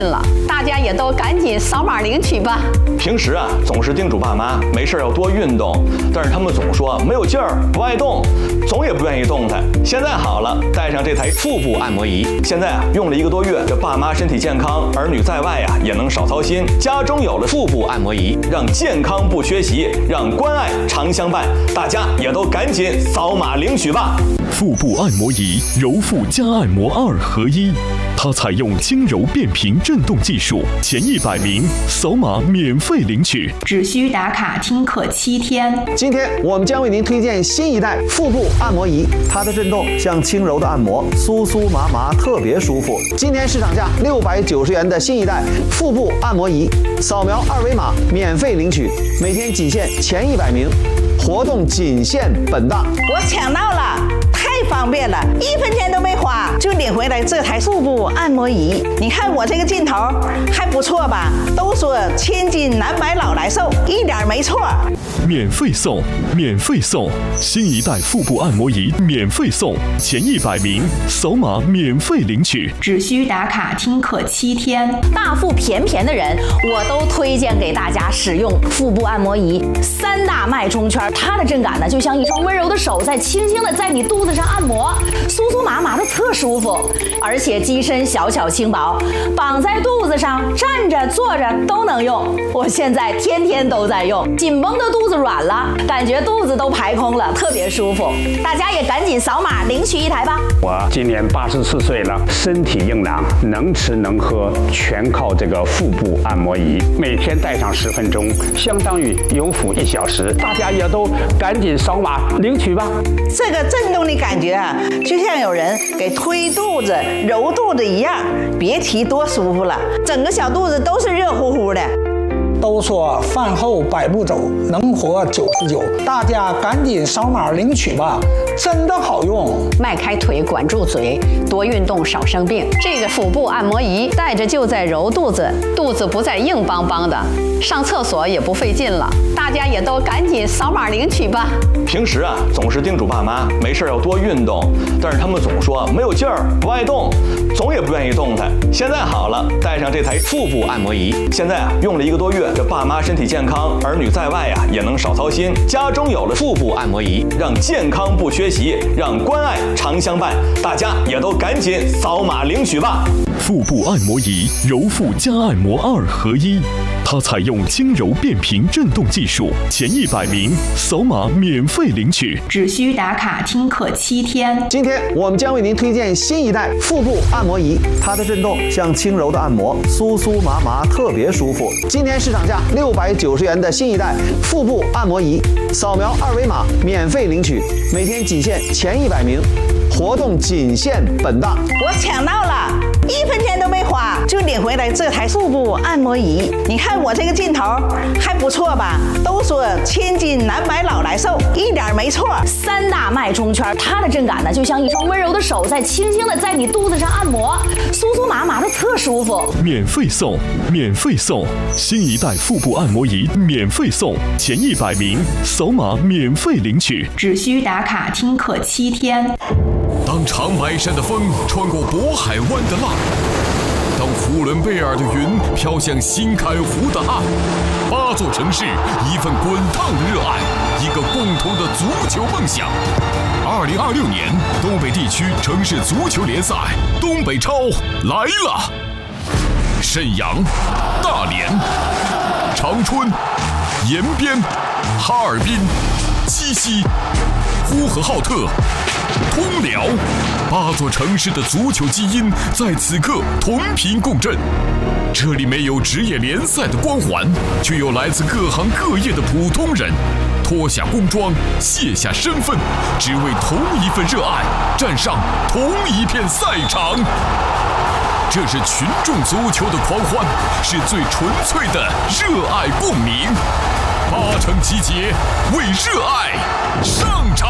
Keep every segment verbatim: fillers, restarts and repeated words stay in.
了，大家也都赶紧扫码领取吧。 平时啊，总是叮嘱爸妈没事要多运动，但是他们总说没有劲儿，不爱动，总也不愿意动弹。现在好了，带上这台腹部按摩仪，现在啊用了一个多月，这爸妈身体健康，儿女在外呀、啊、也能少操心。家中有了腹部按摩仪，让健康不缺席，让关爱常相伴。大家也都赶紧扫码领取吧。 腹部按摩仪，柔腹加按摩二合一。它采用轻柔变频震动技术，前一百名扫码免费领取， 只需打卡听课七天。 今天我们将为您推荐新一代腹部按摩仪，它的震动像轻柔的按摩，酥酥麻麻，特别舒服。今天市场价六百九十元的新一代腹部按摩仪，扫描二维码免费领取，每天仅限前一百名，活动仅限本档。 我抢到了，太方便了，一分钱都没花就领回来这台腹部按摩仪。你看我这个劲头还不错吧？都说千金难买老来瘦，一点没错。 免费送，免费送，新一代腹部按摩仪免费送，前一百名扫码免费领取， 只需打卡听课七天。 大腹便便的人，我都推荐给大家使用腹部按摩仪。三大脉冲圈，它的震感呢，就像一双温柔的手在轻轻的在你肚子上按摩，酥酥麻麻的特舒服，而且机身小巧轻薄，绑在肚子上，站着坐着都能用。我现在天天都在用，紧绷的肚子软了，感觉肚子都排空了，特别舒服。大家也赶紧扫码领取一台吧。 我今年八十四岁了，身体硬朗，能吃能喝，全靠这个腹部按摩仪。每天戴上十分钟，相当于有腹一小时。大家也都赶紧扫码领取吧。 这个震动的感觉啊，就像有人给推肚子、揉肚子一样，别提多舒服了，整个小肚子都是热乎乎的。 都说饭后百步走，能活九十九，大家赶紧扫码领取吧，真的好用。 迈开腿，管住嘴，多运动少生病。这个腹部按摩仪带着就在揉肚子，肚子不再硬邦邦的，上厕所也不费劲了。大家也都赶紧扫码领取吧。 平时啊，总是叮嘱爸妈没事要多运动，但是他们总说没有劲儿，不爱动，总也不愿意动弹。现在好了，带上这台腹部按摩仪，现在啊用了一个多月，这爸妈身体健康，儿女在外呀、啊、也能少操心。家中有了腹部按摩仪，让健康不缺席，让关爱常相伴。大家也都赶紧扫码领取吧。 腹部按摩仪，柔腹加按摩二合一。它采用轻柔变频震动技术，前一百名扫码免费领取， 只需打卡听课七天。 今天我们将为您推荐新一代腹部按摩仪，它的震动像轻柔的按摩，酥酥麻麻，特别舒服。今天市场价六百九十元的新一代腹部按摩仪，扫描二维码免费领取，每天仅限前一百名，活动仅限本档。 我抢到了，一分钱都没花就领回来这台腹部按摩仪。你看我这个劲头还不错吧？都说千金难买老来瘦，一点没错。 三大脉冲圈，它的震感呢，就像一双温柔的手在轻轻的在你肚子上按摩，酥酥麻麻的特舒服。 免费送，免费送，新一代腹部按摩仪免费送，前一百名扫码免费领取， 只需打卡听课七天。 当长白山的风穿过渤海湾的浪，当呼伦贝尔的云飘向新开湖的岸，八座城市，一份滚烫的热爱，一个共同的足球梦想。二零二六年东北地区城市足球联赛东北超来了！沈阳、大连、长春、延边、哈尔滨、鸡西、呼和浩特、通辽，八座城市的足球基因在此刻同频共振。这里没有职业联赛的光环，却有来自各行各业的普通人，脱下工装，卸下身份，只为同一份热爱，站上同一片赛场。这是群众足球的狂欢，是最纯粹的热爱共鸣。八城集结，为热爱上场。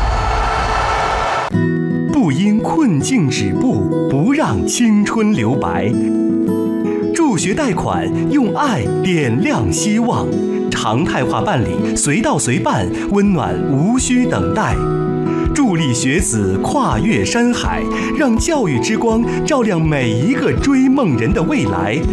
不因困境止步，不让青春留白。助学贷款，用爱点亮希望。常态化办理，随到随办，温暖无需等待。 助力学子跨越山海，让教育之光照亮每一个追梦人的未来。